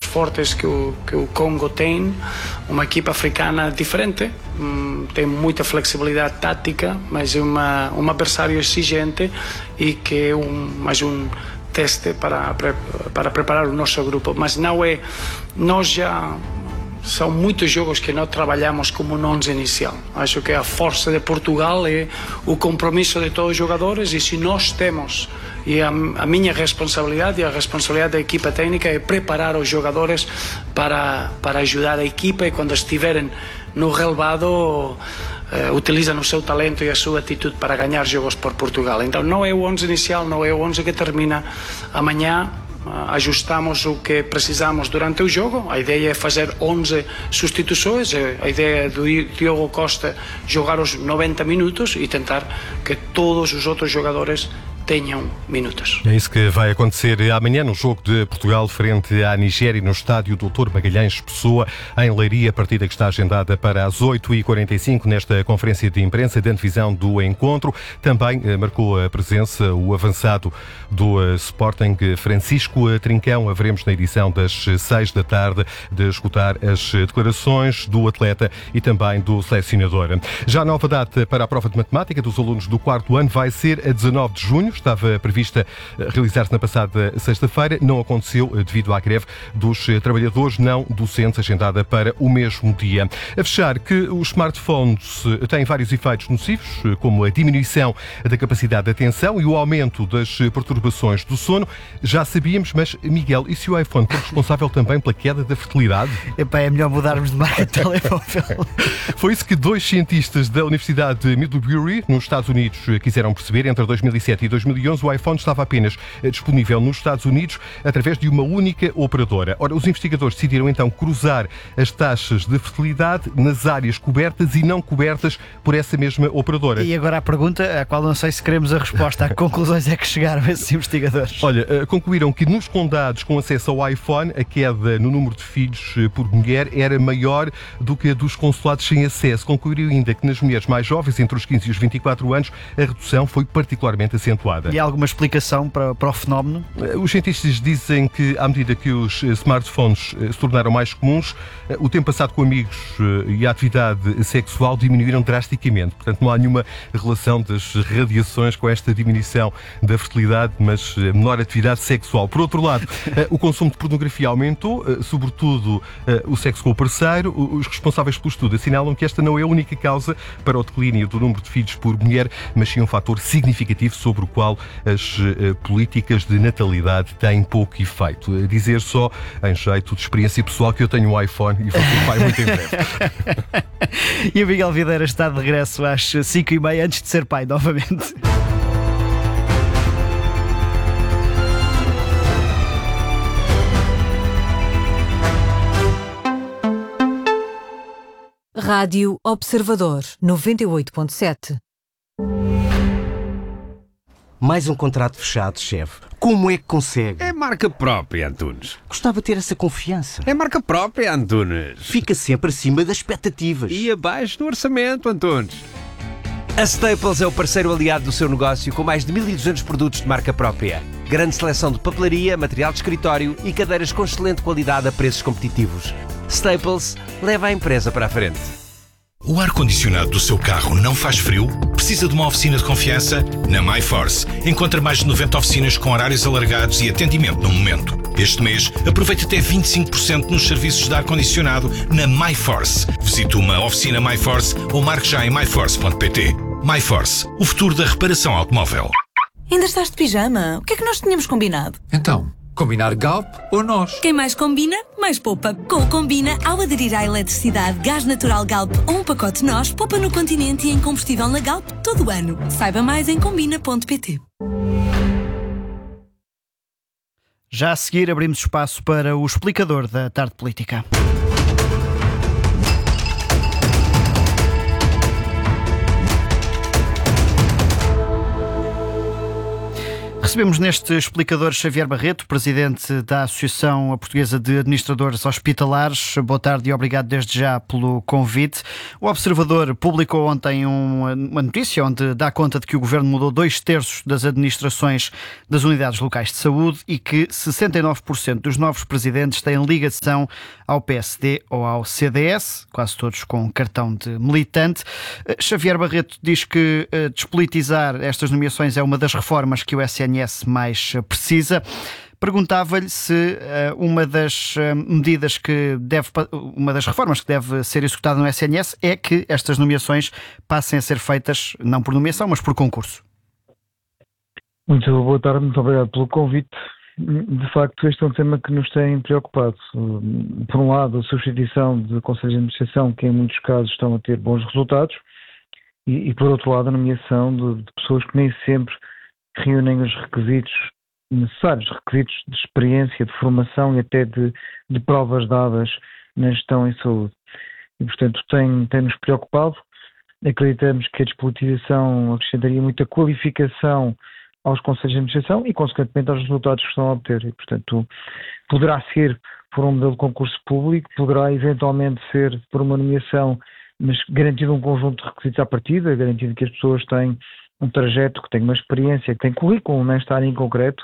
fortes que o Congo tem, uma equipa africana diferente, tem muita flexibilidade tática, mas é um adversário exigente e que é mais um teste para preparar o nosso grupo. Mas são muitos jogos que não trabalhamos como um 11 inicial. Acho que a força de Portugal é o compromisso de todos os jogadores, e se nós temos, e a minha responsabilidade e a responsabilidade da equipa técnica é preparar os jogadores para ajudar a equipa, e quando estiverem no relevado utilizam o seu talento e a sua atitude para ganhar jogos por Portugal. Então não é o 11 inicial, não é o 11 que termina amanhã. Ajustamos o que precisamos durante o jogo. A ideia é fazer 11 substituições. A ideia é do Diogo Costa jogar os 90 minutos e tentar que todos os outros jogadores tenham minutos. É isso que vai acontecer amanhã no jogo de Portugal frente à Nigéria, no estádio Dr. Magalhães Pessoa, em Leiria, partida que está agendada para as 8h45 nesta conferência de imprensa de antevisão do encontro. Também marcou a presença o avançado do Sporting, Francisco Trincão. Haveremos na edição das 6 da tarde de escutar as declarações do atleta e também do selecionador. Já a nova data para a prova de matemática dos alunos do 4º ano vai ser a 19 de junho. Estava prevista realizar-se na passada sexta-feira, não aconteceu devido à greve dos trabalhadores não docentes, agendada para o mesmo dia. A fechar que os smartphones têm vários efeitos nocivos, como a diminuição da capacidade de atenção e o aumento das perturbações do sono. Já sabíamos, mas Miguel, e se o iPhone for responsável também pela queda da fertilidade? É melhor mudarmos de marca de telemóvel. Foi isso que dois cientistas da Universidade de Middlebury, nos Estados Unidos, quiseram perceber. Entre 2007 e 2011, o iPhone estava apenas disponível nos Estados Unidos através de uma única operadora. Ora, os investigadores decidiram então cruzar as taxas de fertilidade nas áreas cobertas e não cobertas por essa mesma operadora. E agora a pergunta, a qual não sei se queremos a resposta, a que conclusões é que chegaram esses investigadores? Olha, concluíram que nos condados com acesso ao iPhone, a queda no número de filhos por mulher era maior do que a dos consulados sem acesso. Concluíram ainda que nas mulheres mais jovens, entre os 15 e os 24 anos, a redução foi particularmente acentuada. E há alguma explicação para o fenómeno? Os cientistas dizem que, à medida que os smartphones se tornaram mais comuns, o tempo passado com amigos e a atividade sexual diminuíram drasticamente. Portanto, não há nenhuma relação das radiações com esta diminuição da fertilidade, mas menor atividade sexual. Por outro lado, o consumo de pornografia aumentou, sobretudo o sexo com o parceiro. Os responsáveis pelo estudo assinalam que esta não é a única causa para o declínio do número de filhos por mulher, mas sim um fator significativo sobre o qual as políticas de natalidade têm pouco efeito. Dizer só, em jeito de experiência pessoal, que eu tenho um iPhone e vou ser pai muito em breve. E o Miguel Videira está de regresso às 5h30, antes de ser pai novamente. Rádio Observador 98.7. Mais um contrato fechado, chefe. Como é que consegue? É marca própria, Antunes. Gostava de ter essa confiança. É marca própria, Antunes. Fica sempre acima das expectativas. E abaixo do orçamento, Antunes. A Staples é o parceiro aliado do seu negócio, com mais de 1.200 produtos de marca própria. Grande seleção de papelaria, material de escritório e cadeiras com excelente qualidade a preços competitivos. Staples leva a empresa para a frente. O ar-condicionado do seu carro não faz frio? Precisa de uma oficina de confiança? Na MyForce. Encontra mais de 90 oficinas com horários alargados e atendimento no momento. Este mês, aproveite até 25% nos serviços de ar-condicionado na MyForce. Visite uma oficina MyForce ou marque já em myforce.pt. MyForce, o futuro da reparação automóvel. Ainda estás de pijama? O que é que nós tínhamos combinado? Então, combinar Galp ou nós? Quem mais combina, mais poupa. Com o Combina, ao aderir à eletricidade, gás natural Galp ou um pacote nós, poupa no continente e em combustível na Galp todo o ano. Saiba mais em combina.pt. Já a seguir abrimos espaço para o explicador da Tarde Política. Recebemos neste explicador Xavier Barreto, presidente da Associação Portuguesa de Administradores Hospitalares. Boa tarde e obrigado desde já pelo convite. O Observador publicou ontem uma notícia onde dá conta de que o Governo mudou 2/3 das administrações das unidades locais de saúde e que 69% dos novos presidentes têm ligação ao PSD ou ao CDS, quase todos com cartão de militante. Xavier Barreto diz que despolitizar estas nomeações é uma das reformas que o SNS mais precisa. Perguntava-lhe se uma das reformas que deve ser executada no SNS é que estas nomeações passem a ser feitas não por nomeação, mas por concurso. Muito boa tarde, muito obrigado pelo convite. De facto, este é um tema que nos tem preocupado. Por um lado, a substituição de conselhos de administração, que em muitos casos estão a ter bons resultados, e por outro lado, a nomeação de pessoas que nem sempre reúnem os requisitos necessários, requisitos de experiência, de formação e até de provas dadas na gestão em saúde. E, portanto, tem-nos preocupado. Acreditamos que a despolitização acrescentaria muita qualificação aos conselhos de administração e, consequentemente, aos resultados que estão a obter. E, portanto, poderá ser por um modelo de concurso público, poderá eventualmente ser por uma nomeação, mas garantido um conjunto de requisitos à partida, garantido que as pessoas têm um trajeto, que têm uma experiência, que têm currículo nesta área em concreto,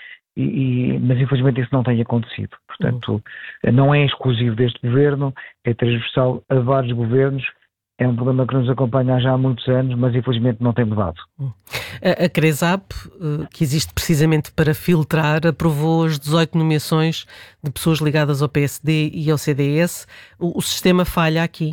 mas infelizmente isso não tem acontecido. Portanto, não é exclusivo deste governo, é transversal a vários governos. É um problema que nos acompanha já há muitos anos, mas infelizmente não tem mudado. A CRESAP, que existe precisamente para filtrar, aprovou as 18 nomeações de pessoas ligadas ao PSD e ao CDS. O sistema falha aqui?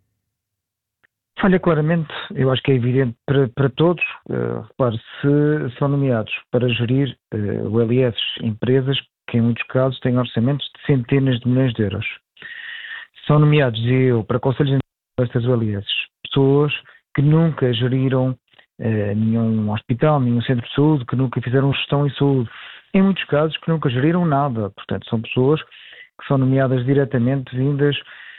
Falha claramente, eu acho que é evidente para todos. Repare, se são nomeados para gerir o LS empresas que em muitos casos têm orçamentos de centenas de milhões de euros. São nomeados, para conselhos destas LS, pessoas que nunca geriram nenhum hospital, nenhum centro de saúde, que nunca fizeram gestão em saúde. Em muitos casos que nunca geriram nada. Portanto, são pessoas que são nomeadas diretamente vindas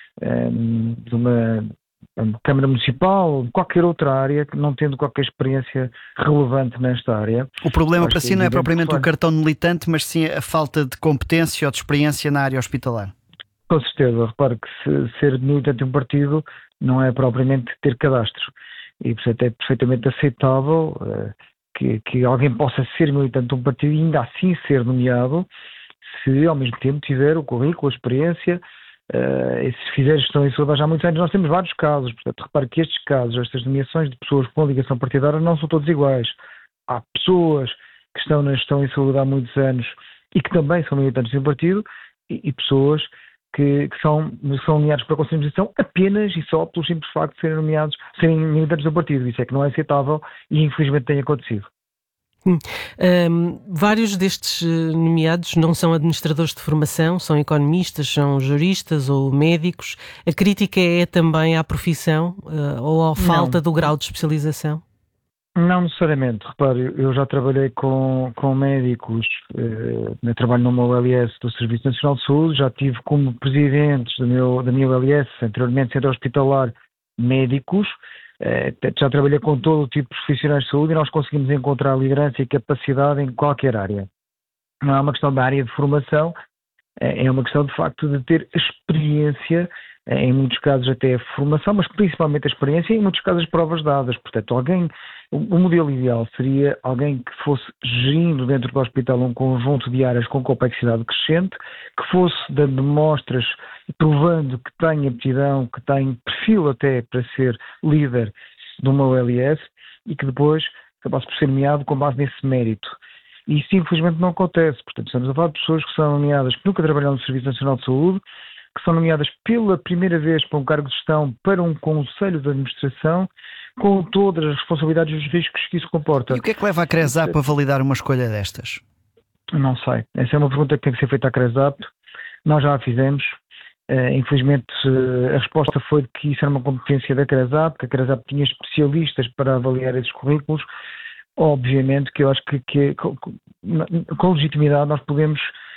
de uma Câmara Municipal, de qualquer outra área, que não tendo qualquer experiência relevante nesta área. O problema para si não é propriamente o cartão de militante, mas sim a falta de competência ou de experiência na área hospitalar. Com certeza. Repare que ser militante de um partido não é propriamente ter cadastro. E, portanto, é perfeitamente aceitável que alguém possa ser militante de um partido e ainda assim ser nomeado, se ao mesmo tempo tiver o currículo, a experiência, e se fizer gestão em saúde há muitos anos. Nós temos vários casos. Portanto, repare que estes casos, estas nomeações de pessoas com ligação partidária não são todos iguais. Há pessoas que estão na gestão em saúde há muitos anos e que também são militantes de um partido e pessoas que são nomeados para a Conselho de Administração apenas e só pelo simples facto de serem militantes do partido. Isso é que não é aceitável e infelizmente tem acontecido. Vários destes nomeados não são administradores de formação, são economistas, são juristas ou médicos. A crítica é também à profissão ou à falta do grau de especialização? Não necessariamente. Repare, eu já trabalhei com médicos, eu trabalho numa OLS do Serviço Nacional de Saúde, já tive como presidentes da minha OLS, anteriormente centro hospitalar, médicos. Já trabalhei com todo o tipo de profissionais de saúde e nós conseguimos encontrar liderança e capacidade em qualquer área. Não é uma questão da área de formação, é uma questão de facto de ter experiência, em muitos casos até a formação, mas principalmente a experiência e em muitos casos as provas dadas. Portanto, o modelo ideal seria alguém que fosse gerindo dentro do hospital um conjunto de áreas com complexidade crescente, que fosse dando mostras, provando que tem aptidão, que tem perfil até para ser líder de uma OLS e que depois acabasse por ser nomeado com base nesse mérito. E isso infelizmente não acontece. Portanto, estamos a falar de pessoas que são nomeadas que nunca trabalharam no Serviço Nacional de Saúde, que são nomeadas pela primeira vez para um cargo de gestão para um conselho de administração, com todas as responsabilidades e os riscos que isso comporta. E o que é que leva a CRESAP a validar uma escolha destas? Não sei. Essa é uma pergunta que tem que ser feita à CRESAP. Nós já a fizemos. Infelizmente a resposta foi que isso era uma competência da CRESAP, que a CRESAP tinha especialistas para avaliar esses currículos. Obviamente que eu acho que com legitimidade nós podemos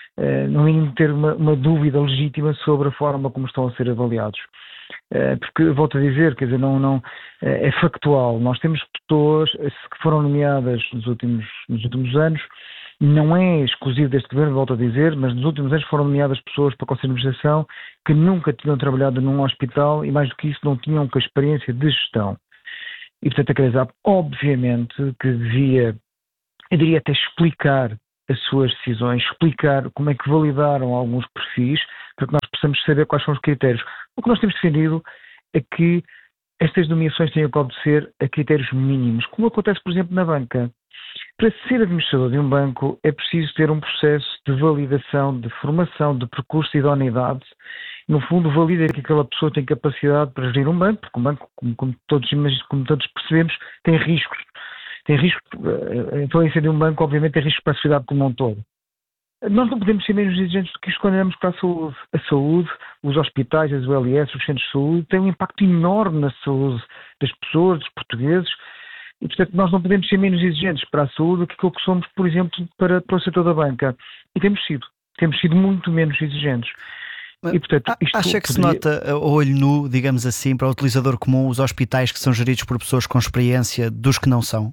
no mínimo ter uma dúvida legítima sobre a forma como estão a ser avaliados. Porque, volto a dizer, quer dizer, não, é factual. Nós temos pessoas que foram nomeadas nos últimos anos, não é exclusivo deste governo, volto a dizer, mas nos últimos anos foram nomeadas pessoas para o Conselho de Administração que nunca tinham trabalhado num hospital e, mais do que isso, não tinham a experiência de gestão. E, portanto, a CRESAP, obviamente, que devia, eu diria até explicar as suas decisões, explicar como é que validaram alguns perfis, para que nós possamos saber quais são os critérios. O que nós temos defendido é que estas nomeações têm que obedecer a critérios mínimos, como acontece, por exemplo, na banca. Para ser administrador de um banco é preciso ter um processo de validação, de formação, de percurso e de idoneidade. No fundo, valida que aquela pessoa tem capacidade para gerir um banco, porque um banco, como todos percebemos, tem riscos. Tem risco, a influência de um banco, obviamente, tem risco para a sociedade como um todo. Nós não podemos ser menos exigentes do que isto quando olhamos para a saúde. A saúde, os hospitais, as ULS, os centros de saúde, têm um impacto enorme na saúde das pessoas, dos portugueses, e, portanto, nós não podemos ser menos exigentes para a saúde do que aquilo que somos, por exemplo, para o setor da banca. E temos sido muito menos exigentes. E, portanto, acha que se nota a olho nu, digamos assim, para o utilizador comum, os hospitais que são geridos por pessoas com experiência dos que não são?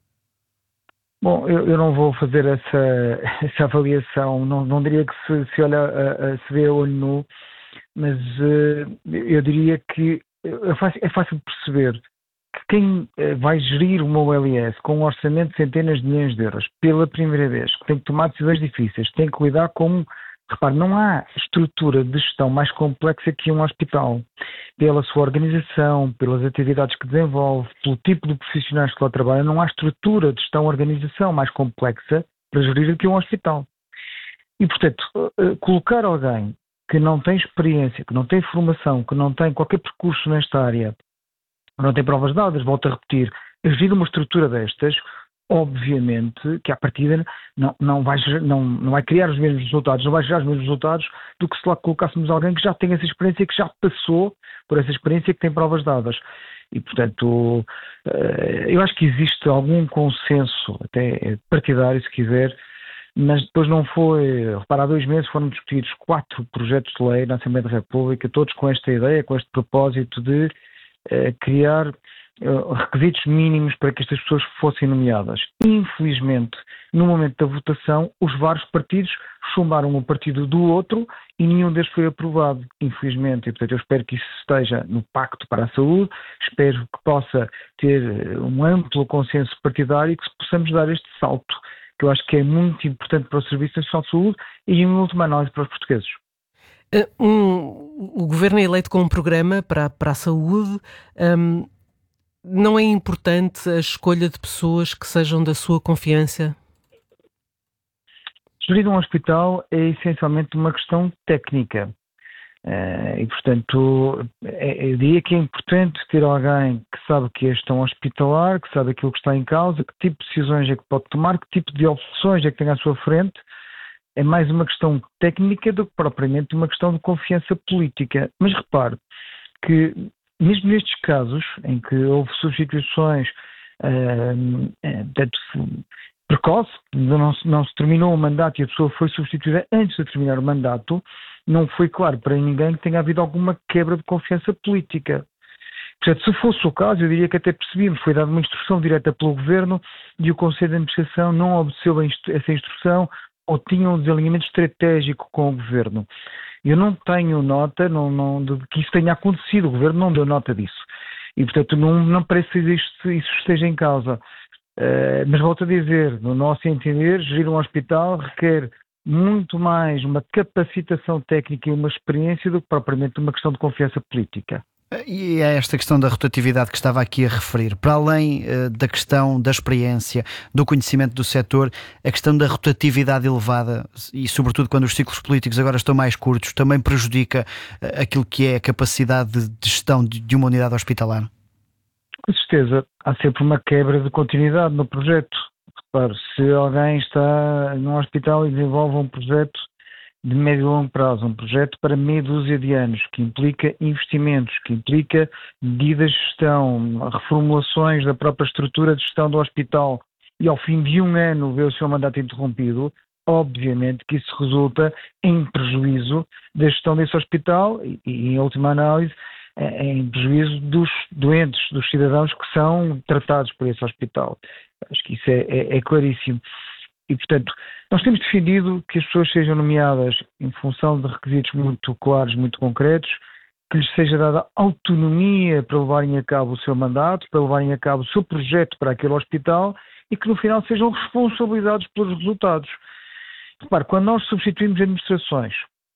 Bom, eu não vou fazer essa avaliação, não diria que se olha, se vê a olho nu, mas eu diria que é fácil perceber que quem vai gerir uma OLS com um orçamento de centenas de milhões de euros pela primeira vez, que tem que tomar decisões difíceis, tem que lidar com... Repare, não há estrutura de gestão mais complexa que um hospital. Pela sua organização, pelas atividades que desenvolve, pelo tipo de profissionais que lá trabalham, não há estrutura de gestão-organização mais complexa para gerir do que um hospital. E, portanto, colocar alguém que não tem experiência, que não tem formação, que não tem qualquer percurso nesta área, que não tem provas dadas, volto a repetir, a gerir uma estrutura destas, obviamente que à partida não vai criar os mesmos resultados, não vai gerar os mesmos resultados do que se lá colocássemos alguém que já tem essa experiência, que já passou por essa experiência, que tem provas dadas. E, portanto, eu acho que existe algum consenso, até partidário, se quiser, mas depois não foi... Repara, há 2 meses foram discutidos 4 projetos de lei na Assembleia da República, todos com esta ideia, com este propósito de criar requisitos mínimos para que estas pessoas fossem nomeadas. Infelizmente, no momento da votação, os vários partidos chumbaram um partido do outro e nenhum deles foi aprovado, infelizmente. E, portanto, eu espero que isso esteja no Pacto para a Saúde, espero que possa ter um amplo consenso partidário e que possamos dar este salto, que eu acho que é muito importante para o Serviço Nacional de Saúde e, em última análise, para os portugueses. O Governo é eleito com um programa para a saúde. Não é importante a escolha de pessoas que sejam da sua confiança? Gerir um hospital é essencialmente uma questão técnica. E, portanto, eu diria que é importante ter alguém que sabe que é gestão hospitalar, que sabe aquilo que está em causa, que tipo de decisões é que pode tomar, que tipo de opções é que tem à sua frente. É mais uma questão técnica do que propriamente uma questão de confiança política. Mas repare que, mesmo nestes casos em que houve substituições precoce, não se terminou o mandato e a pessoa foi substituída antes de terminar o mandato, não foi claro para ninguém que tenha havido alguma quebra de confiança política. Portanto, se fosse o caso, eu diria que até percebíamos, foi dada uma instrução direta pelo Governo e o Conselho de Administração não obedeceu essa instrução ou tinha um desalinhamento estratégico com o Governo. Eu não tenho nota de que isso tenha acontecido, o Governo não deu nota disso. E, portanto, não parece que isso esteja em causa. Mas volto a dizer, no nosso entender, gerir um hospital requer muito mais uma capacitação técnica e uma experiência do que propriamente uma questão de confiança política. E é esta questão da rotatividade que estava aqui a referir. Para além da questão da experiência, do conhecimento do setor, a questão da rotatividade elevada e, sobretudo, quando os ciclos políticos agora estão mais curtos, também prejudica aquilo que é a capacidade de gestão de uma unidade hospitalar? Com certeza. Há sempre uma quebra de continuidade no projeto. Repare, se alguém está num hospital e desenvolve um projeto de médio e longo prazo, um projeto para meia dúzia de anos, que implica investimentos, que implica medidas de gestão, reformulações da própria estrutura de gestão do hospital, e ao fim de 1 ano vê o seu mandato interrompido, obviamente que isso resulta em prejuízo da gestão desse hospital e em última análise, em prejuízo dos doentes, dos cidadãos que são tratados por esse hospital. Acho que isso é claríssimo. E, portanto, nós temos defendido que as pessoas sejam nomeadas em função de requisitos muito claros, muito concretos, que lhes seja dada autonomia para levarem a cabo o seu mandato, para levarem a cabo o seu projeto para aquele hospital e que no final sejam responsabilizados pelos resultados. Repare, quando nós substituímos administrações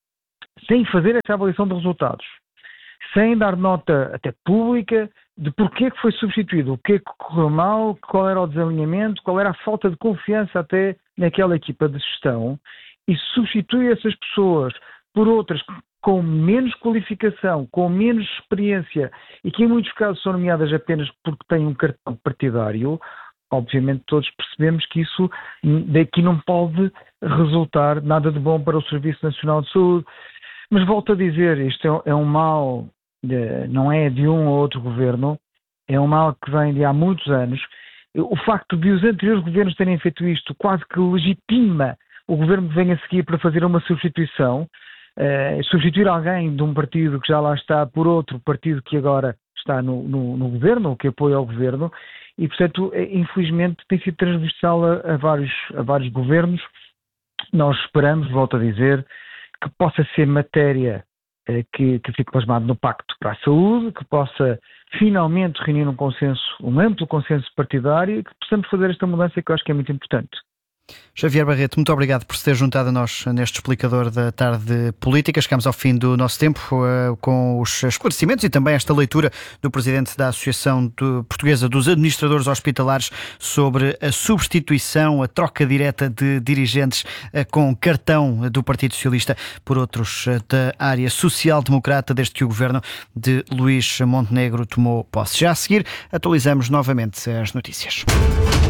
sem fazer essa avaliação de resultados, sem dar nota até pública de porquê que foi substituído, o que é que correu mal, qual era o desalinhamento, qual era a falta de confiança até naquela equipa de gestão, e substitui essas pessoas por outras com menos qualificação, com menos experiência e que em muitos casos são nomeadas apenas porque têm um cartão partidário, obviamente todos percebemos que isso daqui não pode resultar nada de bom para o Serviço Nacional de Saúde. Mas volto a dizer, isto é um mal, não é de um ou outro governo, é um mal que vem de há muitos anos. O facto de os anteriores governos terem feito isto quase que legitima o governo que vem a seguir para fazer uma substituição, substituir alguém de um partido que já lá está por outro partido que agora está no governo, ou que apoia o governo, e portanto, infelizmente, tem sido transversal a vários governos. Nós esperamos, volto a dizer, que possa ser matéria que fique plasmado no Pacto para a Saúde, que possa finalmente reunir um amplo consenso partidário e que possamos fazer esta mudança que eu acho que é muito importante. Xavier Barreto, muito obrigado por se ter juntado a nós neste explicador da tarde política. Chegamos ao fim do nosso tempo com os esclarecimentos e também esta leitura do Presidente da Associação Portuguesa dos Administradores Hospitalares sobre a substituição, a troca direta de dirigentes com cartão do Partido Socialista por outros da área social-democrata desde que o governo de Luís Montenegro tomou posse. Já a seguir, atualizamos novamente as notícias.